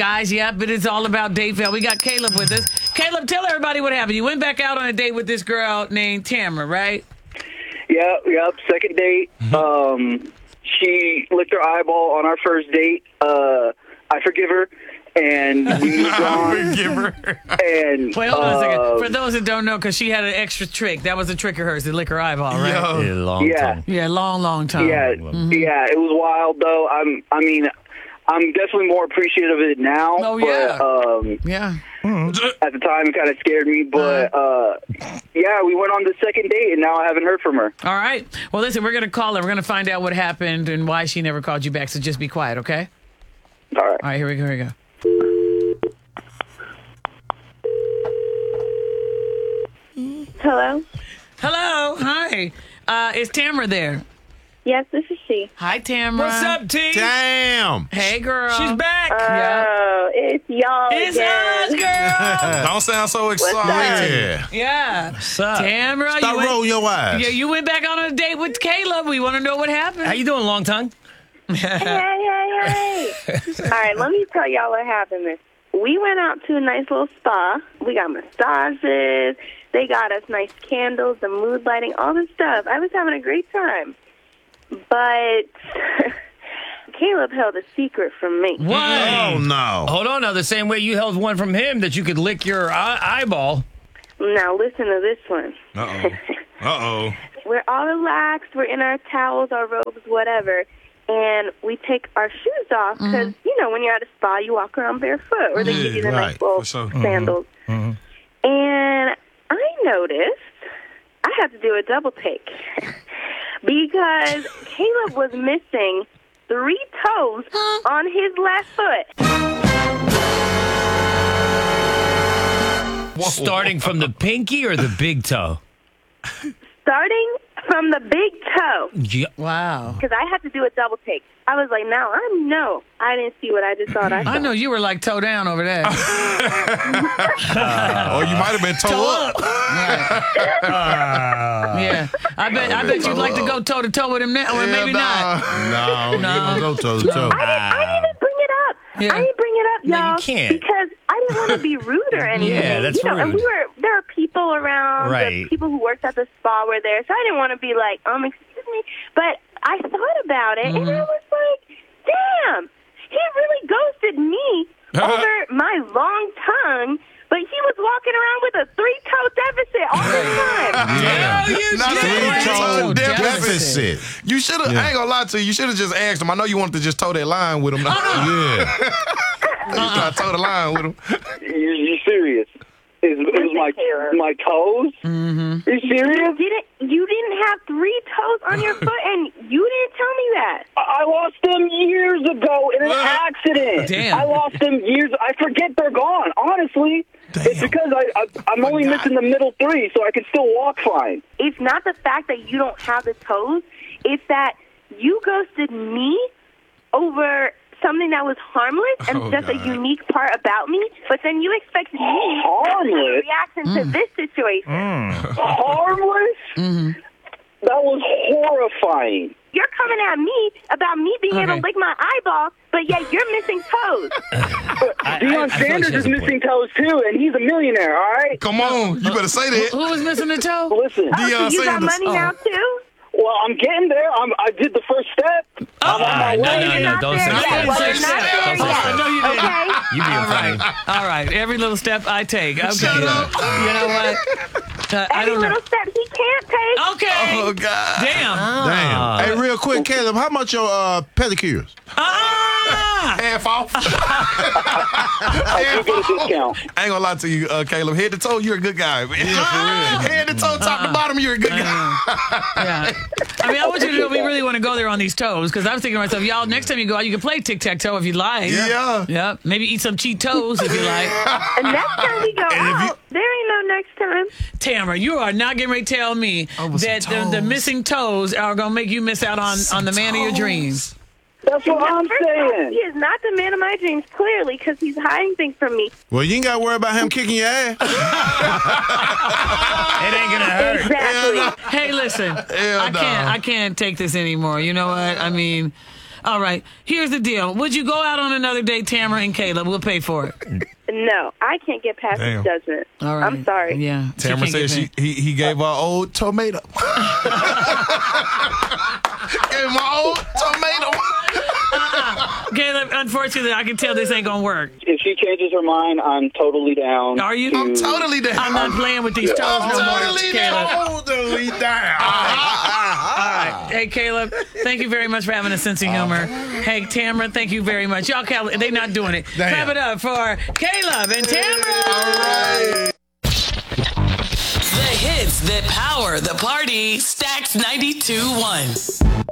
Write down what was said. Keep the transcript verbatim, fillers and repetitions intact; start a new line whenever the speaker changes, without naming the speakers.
guys. Yep, but it's all about Dadeville. We got Caleb with us. Caleb, tell everybody what happened. You went back out on a date with this girl named Tamara, right?
Yep, yep. Second date. Um, she licked her eyeball on our first date. Uh, I forgive her. And we moved on.
Forgive her.
And
Wait, hold on a second.
uh,
For those that don't know, because she had an extra trick. That was a trick of hers, to lick her eyeball, right?
Yo.
Yeah, long
Yeah.
tongue.
Yeah, long, long time.
Yeah, yeah, it was wild though. I'm, I mean, I'm definitely more appreciative of it now.
Oh, yeah.
But, um,
Yeah.
at the time, it kind of scared me. But uh, yeah, we went on the second date, and now I haven't heard from her.
All right. Well, listen, we're going to call her. We're going to find out what happened and why she never called you back. So just be quiet, okay?
All right.
All right, here we go. Here we go.
Hello?
Hello. Hi. Uh, is Tamara there?
Yes, this is she.
Hi, Tamara.
What's up, T?
Damn.
Hey, girl.
She's back.
Yeah.
Oh, it's y'all
It's
again.
us, girl.
Don't sound so excited.
up?
Yeah.
Yeah.
What's up?
Tamara,
Stop
you went,
rolling your eyes.
yeah, you went back on a date with Caleb. We want to know what happened.
How you doing, long tongue?
Hey, hey, hey. All right, let me tell y'all what happened. This We went out to a nice little spa. We got massages. They got us nice candles, the mood lighting, all this stuff. I was having a great time. But Caleb held a secret from me.
What?
Oh, no.
Hold on now. The same way you held one from him that you could lick your eye- eyeball.
Now listen to this one.
Uh-oh. Uh-oh.
We're all relaxed. We're in our towels, our robes, whatever. And we take our shoes off because, you know, when you're at a spa, you walk around barefoot. Or they
Yeah,
give you the
right,
nice little
for sure.
sandals. And I noticed I had to do a double take. Because Caleb was missing three toes on his left foot.
Whoa.
Starting from the pinky or the big toe?
Starting from the big toe.
Yeah.
Wow.
Because I had to do a double take. I was like, now I know. I didn't see what I just thought I saw.
I know you were like toe down over there.
Or you might have been toe, up.
Yeah. I bet I bet you'd like to go toe to toe with him now, or maybe not.
No,
No.
you don't go toe to toe.
I didn't, I didn't bring it up.
Yeah.
I didn't bring it up,
No, you
y'all.
can't.
Because I didn't want to be rude or anything.
Yeah, that's
you know, And
rude.
we were, there are people around.
Right.
The people who worked at the spa were there. So I didn't want to be like, um, excuse me. But I thought about it, and I was like, damn, he really ghosted me over my long tongue. But he was walking around with a three-toe deficit all the time.
Yeah.
you
Not a
did.
three-toe
Deficit.
deficit. You should have, I ain't gonna lie to you, you should have just asked him. I know you wanted to just toe that line with him. Yeah. You try to toe the line with him.
You, you serious? Is, it was my my toes? Mm-hmm. You
You
serious?
didn't, you didn't have three toes on your foot, and you didn't tell me that.
I I lost them years ago in an accident.
Damn.
I lost them years. I forget they're gone. Honestly, it's because I, I I'm only
Forgot.
missing the middle three, so I can still walk fine.
It's not the fact that you don't have the toes. It's that you ghosted me over something that was harmless and
Oh,
just
God.
a unique part about me, but then you expect me to
Harmless?
react into this situation.
Harmless?
Mm-hmm.
That was horrifying.
You're coming at me about me being able
Okay.
to lick my eyeball, but yet you're missing toes.
I-
Deion
I feel like
Sanders
she has
is
a point.
missing toes too, and he's a millionaire. All right.
Come on, you better say that.
Who was missing the toe?
Listen.
Oh, so
Deion
you got
Sanders.
money now, too?
Well, I'm getting there. I'm, I did the first step. I'm on my
Ah, no,
way.
no,
You're
no,
not
don't
there
say
yet.
that.
Don't say
You're not
that.
there
Don't say
yet.
that.
No, you didn't.
Okay?
You being
All
funny.
right. All right. Every little step I take. Okay.
Shut up.
You know what? Uh, I
Every
don't know.
little step he can't take.
Okay.
Oh, God.
Damn.
Ah.
Hey, real quick, Caleb, how much your uh, pedicures?
Ah!
Half off.
I do get a discount.
I ain't gonna lie to you, uh, Caleb. Head to toe, you're a good guy. Man. Head to toe, top to bottom, you're a good guy.
Yeah. I mean, I want you to know we really want to go there on these toes because I was thinking to myself, y'all, next time you go out, you can play tic-tac-toe if you like.
Yeah.
Yeah. Maybe eat some cheat toes if you like.
And next time we go
if you-
out, there ain't no next time.
Tamara, you are not getting ready to tell me
Over some
that the, the
toes.
missing toes are going to make you miss out on, on the man of your dreams.
That's what I'm
First of all,
saying.
he is not the man of my dreams, clearly, because he's hiding things from me.
Well, you ain't got to worry about him kicking your ass.
It ain't gonna hurt.
Exactly.
Hey, listen,
Hell
I
no.
can't, I can't take this anymore. You know what? I mean, All right. Here's the deal. Would you go out on another date, Tamara and Caleb? We'll pay for it.
No, I can't get past
Damn.
the judgment.
All right.
I'm sorry.
Yeah. she
Tamara
can't
said
get
she
paid.
he, he gave her old tomato. Gave my old tomato.
Caleb, unfortunately, I can tell this ain't going to work.
If she changes her mind, I'm totally down.
Are you?
to-
I'm totally down.
I'm not playing with these toes
I'm
no more,
totally
Caleb.
Totally down.
All right. Hey, Caleb, thank you very much for having a sense of humor. Hey, Tamara, thank you very much. Y'all, Caleb, they not doing it.
Damn.
Clap it up for Caleb and Tamara.
All right.
The hits that power the party. Stacks ninety-two point one.